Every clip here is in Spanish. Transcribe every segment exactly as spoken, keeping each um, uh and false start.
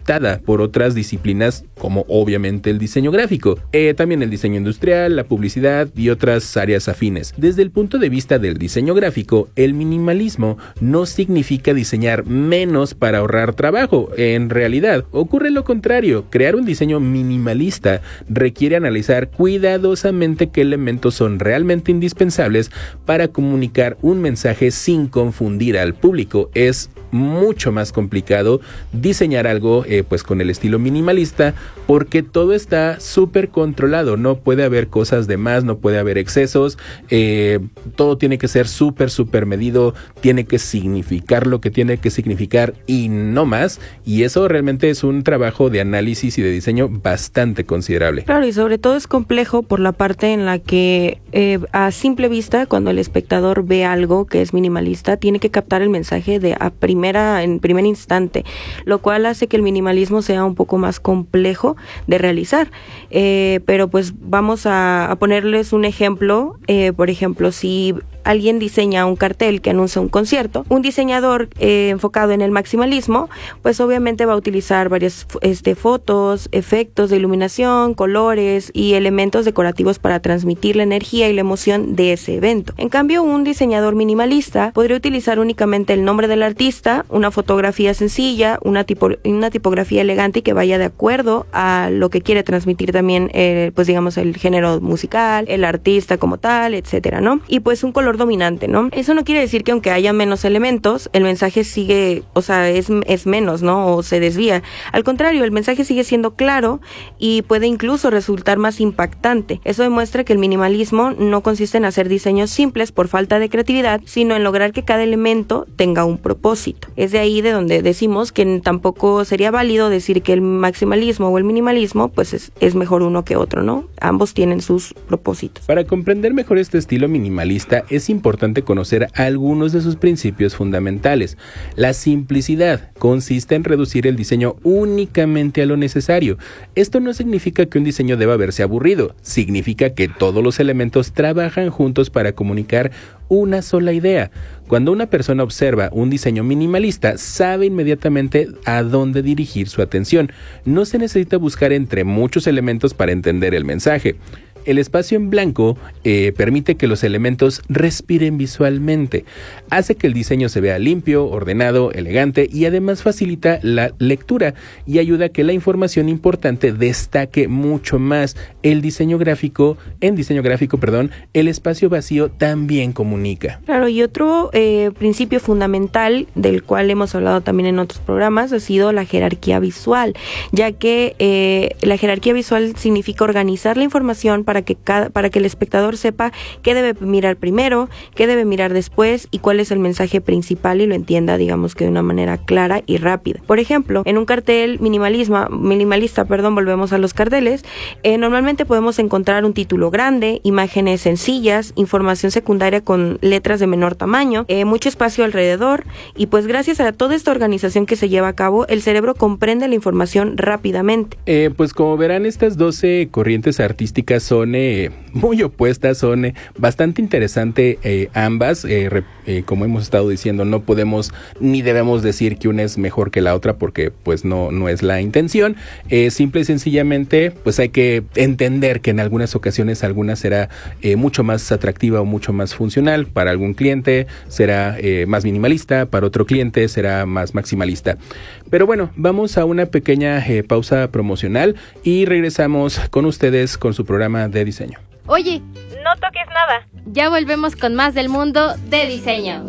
adoptada por otras disciplinas como obviamente el diseño gráfico, eh, también el diseño industrial, la publicidad y otras áreas afines. Desde el punto de vista del diseño gráfico, el minimalismo no significa diseñar menos para ahorrar trabajo. En realidad, ocurre lo contrario. Crear un diseño minimalista requiere analizar cuidadosamente qué elementos son realmente indispensables para comunicar un mensaje sin confundir al público. Es mucho más complicado diseñar algo eh, pues con el estilo minimalista, porque todo está súper controlado. No puede haber cosas de más, no puede haber excesos, eh, todo tiene que ser súper súper medido, tiene que significar lo que tiene que significar y no más, y eso realmente es un trabajo de análisis y de diseño bastante considerable. Claro, y sobre todo es complejo por la parte en la que eh, a simple vista, cuando el espectador ve algo que es minimalista, tiene que captar el mensaje de a primera en primer instante, lo cual hace que el minimalismo sea un poco más complejo de realizar. Eh, pero pues vamos a, a ponerles un ejemplo. Eh, por ejemplo, si alguien diseña un cartel que anuncia un concierto, un diseñador eh, enfocado en el maximalismo, pues obviamente va a utilizar varias este, fotos, efectos de iluminación, colores y elementos decorativos para transmitir la energía y la emoción de ese evento. En cambio, un diseñador minimalista podría utilizar únicamente el nombre del artista, una fotografía sencilla, una, tipo, una tipografía elegante y que vaya de acuerdo a lo que quiere transmitir también, eh, pues digamos, el género musical, el artista como tal, etcétera, ¿no? Y pues un color dominante, ¿no? Eso no quiere decir que aunque haya menos elementos, el mensaje sigue, o sea, es, es menos, ¿no? O se desvía. Al contrario, el mensaje sigue siendo claro y puede incluso resultar más impactante. Eso demuestra que el minimalismo no consiste en hacer diseños simples por falta de creatividad, sino en lograr que cada elemento tenga un propósito. Es de ahí de donde decimos que tampoco sería válido decir que el maximalismo o el minimalismo, pues es, es mejor uno que otro, ¿no? Ambos tienen sus propósitos. Para comprender mejor este estilo minimalista, es importante conocer algunos de sus principios fundamentales. La simplicidad consiste en reducir el diseño únicamente a lo necesario. Esto no significa que un diseño deba verse aburrido, significa que todos los elementos trabajan juntos para comunicar una sola idea. Cuando una persona observa un diseño minimalista, sabe inmediatamente a dónde dirigir su atención. No se necesita buscar entre muchos elementos para entender el mensaje. El espacio en blanco eh, permite que los elementos respiren visualmente, hace que el diseño se vea limpio, ordenado, elegante y además facilita la lectura y ayuda a que la información importante destaque mucho más. El diseño gráfico, en diseño gráfico, perdón, el espacio vacío también comunica. Claro, y otro eh, principio fundamental del cual hemos hablado también en otros programas ha sido la jerarquía visual, ya que eh, la jerarquía visual significa organizar la información para Para que, cada, para que el espectador sepa qué debe mirar primero, qué debe mirar después y cuál es el mensaje principal y lo entienda, digamos que de una manera clara y rápida. Por ejemplo, en un cartel minimalismo, minimalista, perdón, volvemos a los carteles, eh, normalmente podemos encontrar un título grande, imágenes sencillas, información secundaria con letras de menor tamaño, eh, mucho espacio alrededor y pues gracias a toda esta organización que se lleva a cabo, el cerebro comprende la información rápidamente. Eh, pues como verán, estas doce corrientes artísticas son Eh, muy opuestas, son eh, bastante interesantes eh, ambas, eh, re, eh, como hemos estado diciendo, no podemos ni debemos decir que una es mejor que la otra porque pues no, no es la intención, eh, simple y sencillamente pues hay que entender que en algunas ocasiones alguna será eh, mucho más atractiva o mucho más funcional, para algún cliente será eh, más minimalista, para otro cliente será más maximalista. Pero bueno, vamos a una pequeña eh, pausa promocional y regresamos con ustedes con su programa de diseño. Oye, no toques nada. Ya volvemos con más del mundo de diseño.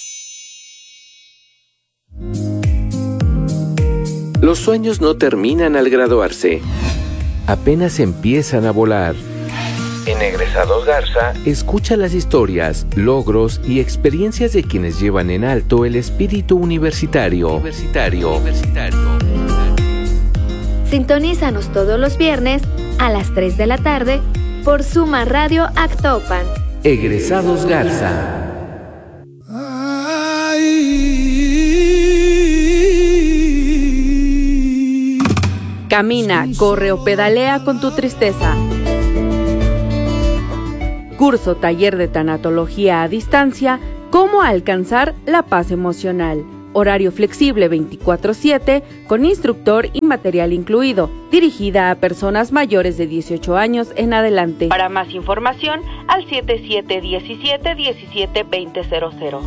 Los sueños no terminan al graduarse. Apenas empiezan a volar. En Egresados Garza, escucha las historias, logros y experiencias de quienes llevan en alto el espíritu universitario. Universitario. Universitario. Sintonízanos todos los viernes a las tres de la tarde por Suma Radio Actopan. Egresados Garza. Camina, corre o pedalea con tu tristeza. Curso taller de tanatología a distancia, cómo alcanzar la paz emocional. Horario flexible veinticuatro siete, con instructor y material incluido. Dirigida a personas mayores de dieciocho años en adelante. Para más información, al siete siete uno siete, uno siete dos cero cero cero.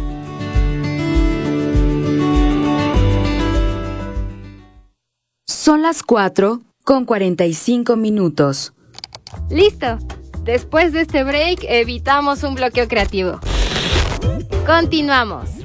Son las cuatro con cuarenta y cinco minutos. Listo. Después de este break, evitamos un bloqueo creativo. Continuamos.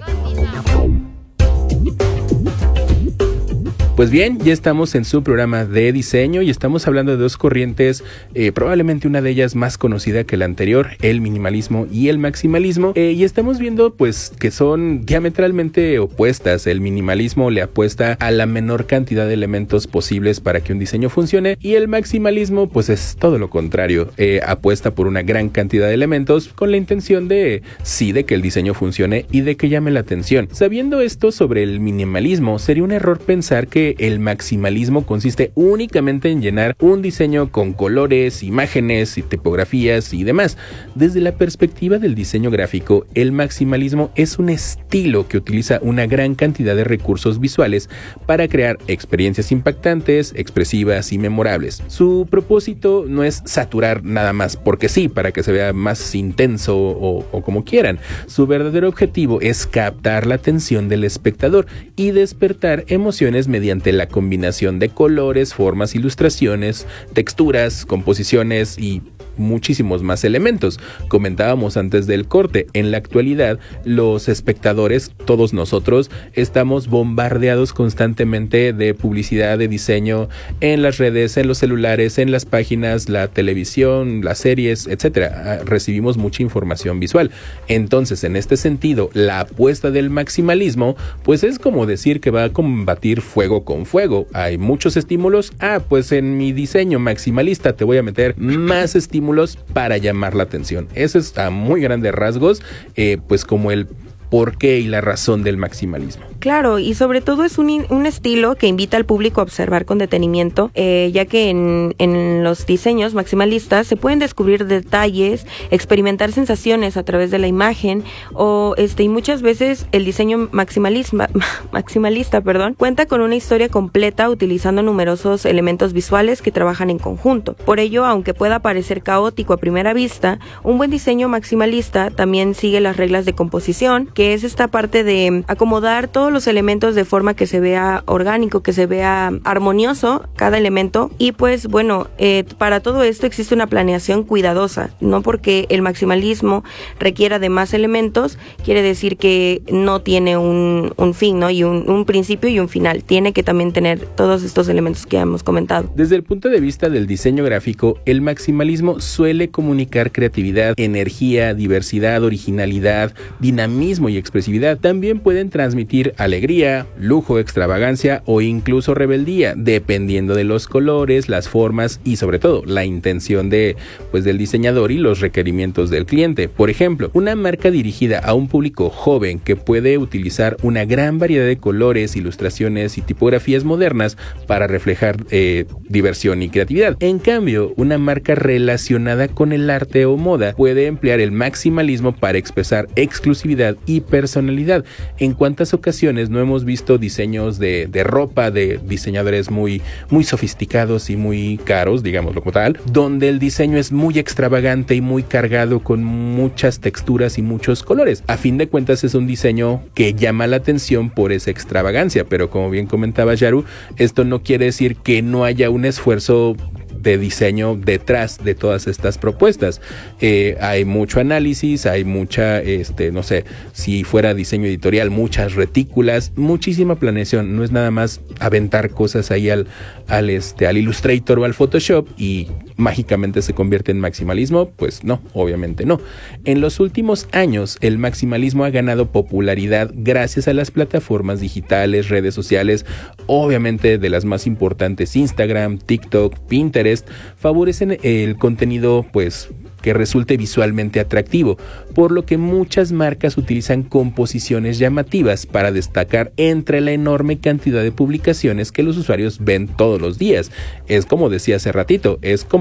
Pues bien, ya estamos en su programa de diseño y estamos hablando de dos corrientes, eh, probablemente una de ellas más conocida que la anterior, el minimalismo y el maximalismo, eh, y estamos viendo pues que son diametralmente opuestas. El minimalismo le apuesta a la menor cantidad de elementos posibles para que un diseño funcione, y el maximalismo pues es todo lo contrario, eh, apuesta por una gran cantidad de elementos con la intención de, sí, de que el diseño funcione y de que llame la atención. Sabiendo esto sobre el minimalismo, sería un error pensar que el maximalismo consiste únicamente en llenar un diseño con colores, imágenes y tipografías y demás. Desde la perspectiva del diseño gráfico, el maximalismo es un estilo que utiliza una gran cantidad de recursos visuales para crear experiencias impactantes, expresivas y memorables. Su propósito no es saturar nada más porque sí, para que se vea más intenso o, o como quieran. Su verdadero objetivo es captar la atención del espectador y despertar emociones mediante la combinación de colores, formas, ilustraciones, texturas, composiciones y muchísimos más elementos. Comentábamos antes del corte, en la actualidad los espectadores, todos nosotros, estamos bombardeados constantemente de publicidad, de diseño en las redes, en los celulares, en las páginas, la televisión, las series, etcétera. Recibimos mucha información visual. Entonces, en este sentido, la apuesta del maximalismo, pues es como decir que va a combatir fuego con fuego. Hay muchos estímulos. Ah, pues en mi diseño maximalista te voy a meter más estímulos para llamar la atención. Eso está a muy grandes rasgos, eh, pues como el por qué y la razón del maximalismo. Claro, y sobre todo es un, un estilo que invita al público a observar con detenimiento, eh, ya que en, en los diseños maximalistas se pueden descubrir detalles, experimentar sensaciones a través de la imagen, o este y muchas veces el diseño maximalista, maximalista perdón, cuenta con una historia completa utilizando numerosos elementos visuales que trabajan en conjunto. Por ello, aunque pueda parecer caótico a primera vista, un buen diseño maximalista también sigue las reglas de composición, que es esta parte de acomodar todos los elementos de forma que se vea orgánico, que se vea armonioso cada elemento. Y pues bueno, eh, para todo esto existe una planeación cuidadosa, no porque el maximalismo requiera de más elementos quiere decir que no tiene un, un fin, ¿no? Y un, un principio y un final. Tiene que también tener todos estos elementos que hemos comentado. Desde el punto de vista del diseño gráfico, el maximalismo suele comunicar creatividad, energía, diversidad, originalidad, dinamismo y expresividad. También pueden transmitir alegría, lujo, extravagancia o incluso rebeldía, dependiendo de los colores, las formas y sobre todo la intención de, pues, del diseñador y los requerimientos del cliente. Por ejemplo, una marca dirigida a un público joven que puede utilizar una gran variedad de colores, ilustraciones y tipografías modernas para reflejar eh, diversión y creatividad. En cambio, una marca relacionada con el arte o moda puede emplear el maximalismo para expresar exclusividad y personalidad. En cuántas ocasiones no hemos visto diseños de, de ropa de diseñadores muy, muy sofisticados y muy caros, digámoslo como tal, donde el diseño es muy extravagante y muy cargado con muchas texturas y muchos colores. A fin de cuentas es un diseño que llama la atención por esa extravagancia, pero como bien comentaba Yaru, esto no quiere decir que no haya un esfuerzo de diseño detrás de todas estas propuestas. Eh, hay mucho análisis, hay mucha, este, no sé, si fuera diseño editorial, muchas retículas, muchísima planeación. No es nada más aventar cosas ahí al, al, este, al Illustrator o al Photoshop y mágicamente se convierte en maximalismo. Pues no, obviamente no. En los últimos años, el maximalismo ha ganado popularidad gracias a las plataformas digitales, redes sociales, obviamente de las más importantes, Instagram, TikTok, Pinterest, favorecen el contenido, pues, que resulte visualmente atractivo, por lo que muchas marcas utilizan composiciones llamativas para destacar entre la enorme cantidad de publicaciones que los usuarios ven todos los días. Es como decía hace ratito, es combatir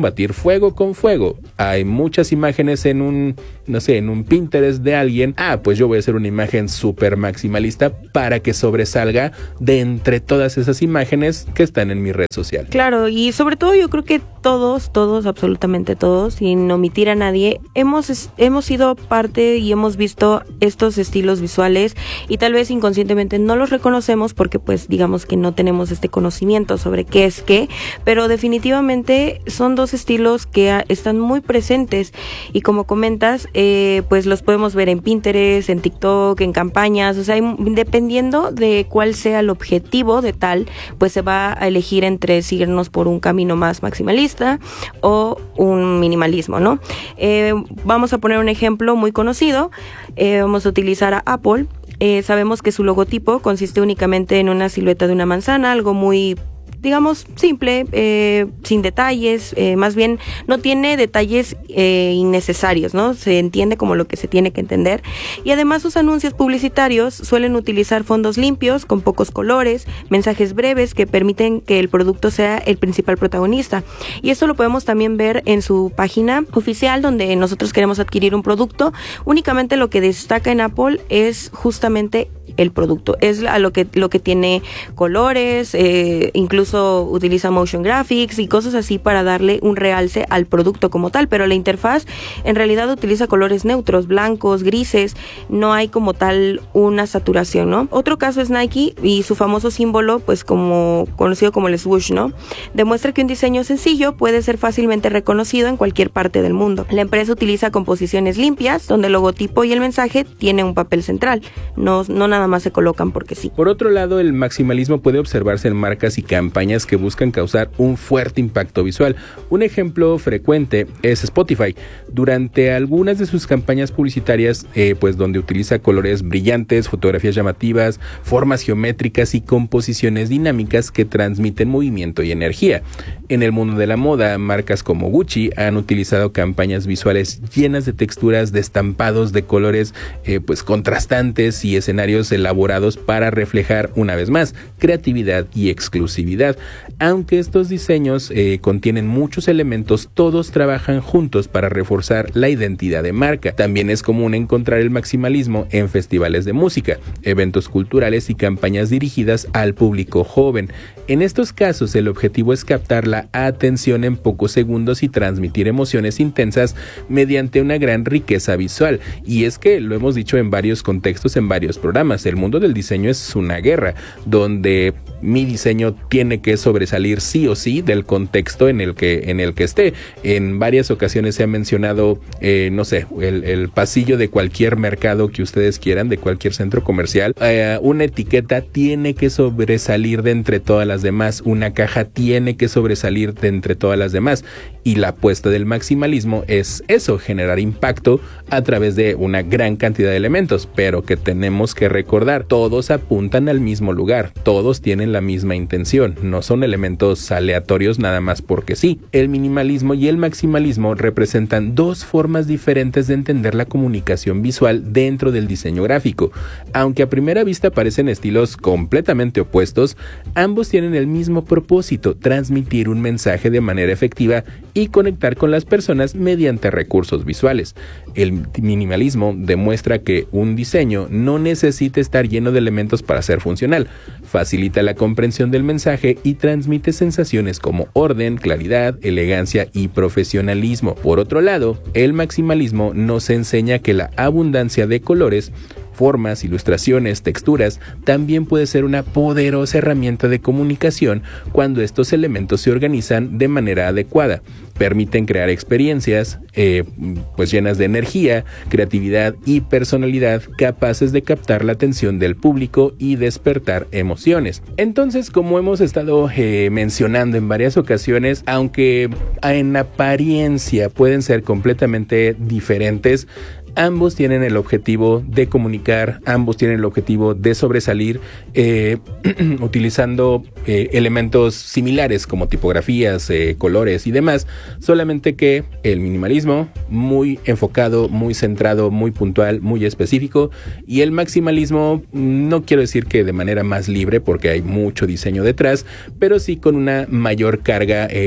combatir fuego con fuego. Hay muchas imágenes en un, no sé, en un Pinterest de alguien. Ah, pues yo voy a hacer una imagen súper maximalista para que sobresalga de entre todas esas imágenes que están en mi red social. Claro, y sobre todo yo creo que todos, todos, absolutamente todos, sin omitir a nadie, hemos, hemos sido parte y hemos visto estos estilos visuales y tal vez inconscientemente no los reconocemos porque pues digamos que no tenemos este conocimiento sobre qué es qué, pero definitivamente son dos estilos que a, están muy presentes y como comentas, eh, pues los podemos ver en Pinterest, en TikTok, en campañas, o sea, dependiendo de cuál sea el objetivo de tal, pues se va a elegir entre seguirnos por un camino más maximalista o un minimalismo, ¿no? Eh, vamos a poner un ejemplo muy conocido, eh, vamos a utilizar a Apple. Eh, sabemos que su logotipo consiste únicamente en una silueta de una manzana, algo muy, digamos, simple, eh, sin detalles, eh, más bien no tiene detalles eh, innecesarios, ¿no? Se entiende como lo que se tiene que entender. Y además sus anuncios publicitarios suelen utilizar fondos limpios, con pocos colores, mensajes breves que permiten que el producto sea el principal protagonista. Y esto lo podemos también ver en su página oficial, donde nosotros queremos adquirir un producto. Únicamente lo que destaca en Apple es justamente el producto, es a lo que lo que tiene colores, eh, incluso utiliza motion graphics y cosas así para darle un realce al producto como tal, pero la interfaz en realidad utiliza colores neutros, blancos, grises, no hay como tal una saturación, ¿no? Otro caso es Nike y su famoso símbolo, pues como conocido como el swoosh, ¿no? Demuestra que un diseño sencillo puede ser fácilmente reconocido en cualquier parte del mundo. La empresa utiliza composiciones limpias, donde el logotipo y el mensaje tienen un papel central, no, no nada más se colocan porque sí. Por otro lado, el maximalismo puede observarse en marcas y campañas que buscan causar un fuerte impacto visual. Un ejemplo frecuente es Spotify. Durante algunas de sus campañas publicitarias, eh, pues donde utiliza colores brillantes, fotografías llamativas, formas geométricas y composiciones dinámicas que transmiten movimiento y energía. En el mundo de la moda, marcas como Gucci han utilizado campañas visuales llenas de texturas, de estampados, de colores eh, pues contrastantes y escenarios elaborados para reflejar una vez más creatividad y exclusividad. Aunque estos diseños eh, contienen muchos elementos, todos trabajan juntos para reforzar la identidad de marca. También es común encontrar el maximalismo en festivales de música, eventos culturales y campañas dirigidas al público joven. En estos casos, el objetivo es captar la atención en pocos segundos y transmitir emociones intensas mediante una gran riqueza visual. Y es que lo hemos dicho en varios contextos, en varios programas. El mundo del diseño es una guerra, donde mi diseño tiene que sobresalir sí o sí del contexto en el que, en el que esté. En varias ocasiones se ha mencionado, eh, no sé, el, el pasillo de cualquier mercado que ustedes quieran, de cualquier centro comercial. Eh, una etiqueta tiene que sobresalir de entre todas las demás. Una caja tiene que sobresalir de entre todas las demás. Y la apuesta del maximalismo es eso, generar impacto a través de una gran cantidad de elementos, pero que tenemos que recordar, todos apuntan al mismo lugar, todos tienen la misma intención, no son elementos aleatorios nada más porque sí. El minimalismo y el maximalismo representan dos formas diferentes de entender la comunicación visual dentro del diseño gráfico. Aunque a primera vista parecen estilos completamente opuestos, ambos tienen el mismo propósito, transmitir un mensaje de manera efectiva y conectar con las personas mediante recursos visuales. El minimalismo demuestra que un diseño no necesita estar lleno de elementos para ser funcional, facilita la comprensión del mensaje y transmite sensaciones como orden, claridad, elegancia y profesionalismo. Por otro lado, el maximalismo nos enseña que la abundancia de colores, formas, ilustraciones, texturas, también puede ser una poderosa herramienta de comunicación cuando estos elementos se organizan de manera adecuada. Permiten crear experiencias eh, pues llenas de energía, creatividad y personalidad capaces de captar la atención del público y despertar emociones. Entonces, como hemos estado eh, mencionando en varias ocasiones, aunque en apariencia pueden ser completamente diferentes, ambos tienen el objetivo de comunicar, ambos tienen el objetivo de sobresalir eh, utilizando eh, elementos similares como tipografías, eh, colores y demás, solamente que el minimalismo muy enfocado, muy centrado, muy puntual, muy específico, y el maximalismo no quiero decir que de manera más libre porque hay mucho diseño detrás, pero sí con una mayor carga eh,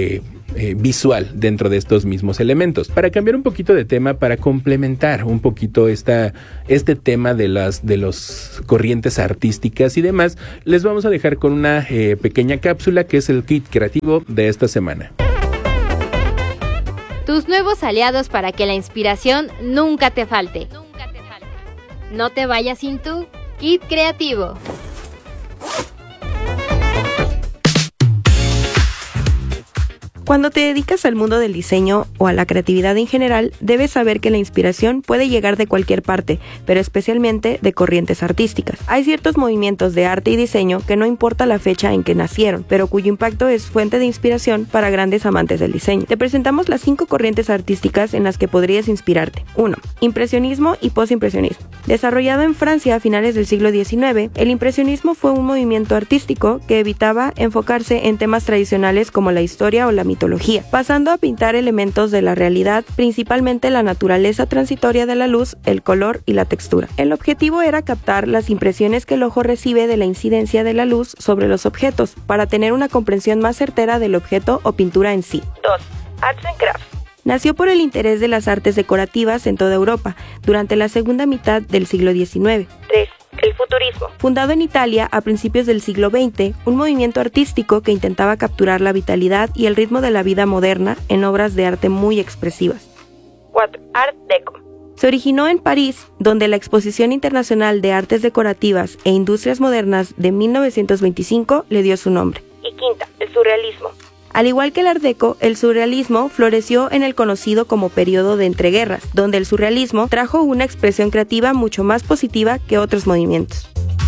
eh, visual dentro de estos mismos elementos. Para cambiar un poquito de tema, para complementar un poquito esta, este tema de las de los corrientes artísticas y demás, les vamos a dejar con una eh, pequeña cápsula que es el kit creativo de esta semana. Tus nuevos aliados para que la inspiración nunca te falte. No te vayas sin tu kit creativo. Cuando te dedicas al mundo del diseño o a la creatividad en general, debes saber que la inspiración puede llegar de cualquier parte, pero especialmente de corrientes artísticas. Hay ciertos movimientos de arte y diseño que no importa la fecha en que nacieron, pero cuyo impacto es fuente de inspiración para grandes amantes del diseño. Te presentamos las cinco corrientes artísticas en las que podrías inspirarte. uno. Impresionismo y postimpresionismo. Desarrollado en Francia a finales del siglo diecinueve, el impresionismo fue un movimiento artístico que evitaba enfocarse en temas tradicionales como la historia o la mitología, pasando a pintar elementos de la realidad, principalmente la naturaleza transitoria de la luz, el color y la textura. El objetivo era captar las impresiones que el ojo recibe de la incidencia de la luz sobre los objetos, para tener una comprensión más certera del objeto o pintura en sí. dos. Arts and Crafts. Nació por el interés de las artes decorativas en toda Europa durante la segunda mitad del siglo diecinueve. tres. El futurismo. Fundado en Italia a principios del siglo veinte, un movimiento artístico que intentaba capturar la vitalidad y el ritmo de la vida moderna en obras de arte muy expresivas. cuatro. Art Deco. Se originó en París, donde la Exposición Internacional de Artes Decorativas e Industrias Modernas de mil novecientos veinticinco le dio su nombre. Y quinta, el surrealismo. Al igual que el Art Deco, el surrealismo floreció en el conocido como periodo de entreguerras, donde el surrealismo trajo una expresión creativa mucho más positiva que otros movimientos.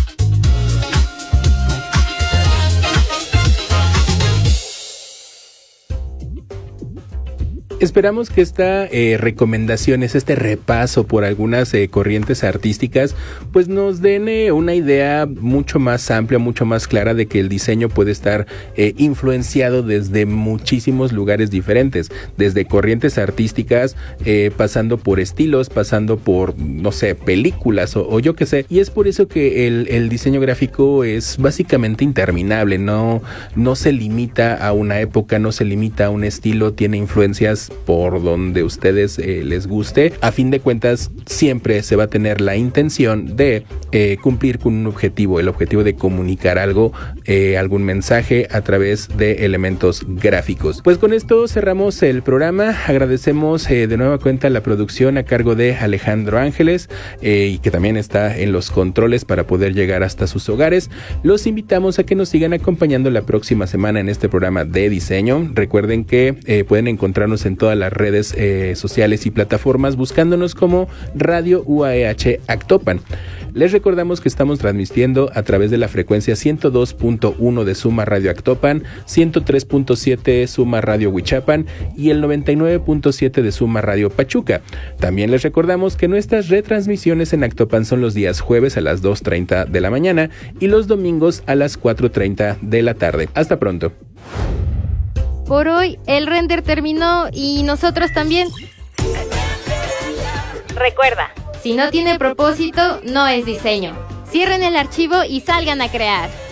Esperamos que esta eh, recomendaciones, este repaso por algunas eh, corrientes artísticas, pues nos den eh, una idea mucho más amplia, mucho más clara de que el diseño puede estar eh, influenciado desde muchísimos lugares diferentes, desde corrientes artísticas, eh, pasando por estilos, pasando por, no sé, películas o, o yo qué sé. Y es por eso que el, el diseño gráfico es básicamente interminable, no, no se limita a una época, no se limita a un estilo, tiene influencias por donde ustedes eh, les guste. A fin de cuentas, siempre se va a tener la intención de eh, cumplir con un objetivo, el objetivo de comunicar algo, eh, algún mensaje a través de elementos gráficos. Pues con esto cerramos el programa. Agradecemos eh, de nueva cuenta la producción a cargo de Alejandro Ángeles eh, y que también está en los controles para poder llegar hasta sus hogares. Los invitamos a que nos sigan acompañando la próxima semana en este programa de diseño. Recuerden que eh, pueden encontrarnos en todas las redes eh, sociales y plataformas buscándonos como Radio U A E H Actopan. Les recordamos que estamos transmitiendo a través de la frecuencia ciento dos punto uno de Suma Radio Actopan, ciento tres punto siete Suma Radio Huichapan y el noventa y nueve punto siete de Suma Radio Pachuca. También les recordamos que nuestras retransmisiones en Actopan son los días jueves a las dos treinta de la mañana y los domingos a las cuatro treinta de la tarde. Hasta pronto. Por hoy el render terminó y nosotros también. Recuerda, si no tiene propósito, no es diseño. Cierren el archivo y salgan a crear.